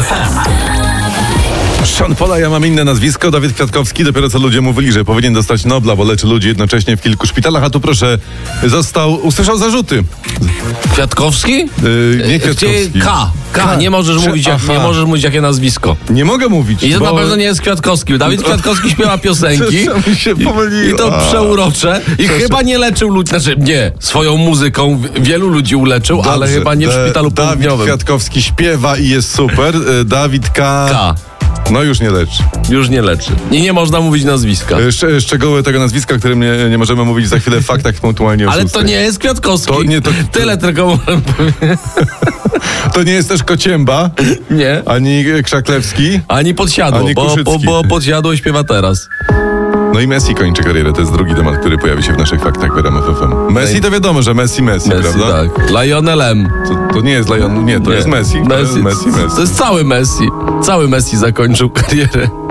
FM. Sean Paula, ja mam inne nazwisko, Dawid Kwiatkowski. Dopiero co ludzie mówili, że powinien dostać Nobla, bo leczy ludzi jednocześnie w kilku szpitalach, a tu proszę, usłyszał zarzuty. Kwiatkowski? Nie Kwiatkowski. K. Nie możesz mówić jakie nazwisko. Nie mogę mówić, I to na pewno nie jest Kwiatkowski. Dawid Kwiatkowski śpiewa piosenki. Co mi się pomyliło? I to przeurocze. I chyba nie leczył ludzi. Znaczy nie, swoją muzyką wielu ludzi uleczył, Dobrze, ale chyba nie w szpitalu Dawid południowym. Kwiatkowski śpiewa i jest super. Dawid K. No już nie leczy. Już nie leczy. I nie można mówić nazwiska. Szczegóły tego nazwiska, o którym nie możemy mówić za chwilę w faktach punktualnie o Ale 6. to nie jest Kwiatkowski. To Tyle tylko możemy powiedzieć. To nie jest też Kocięba, Nie. ani Krzaklewski. Ani Podsiadło, Ani Kuszycki. bo Podsiadło śpiewa teraz. No i Messi kończy karierę. To jest drugi temat, który pojawi się w naszych faktach w RMF FM. Messi to wiadomo, że Messi, prawda? Tak. Lionel M. To nie jest Lionel, nie, to jest Messi. To jest cały Messi. Cały Messi zakończył karierę.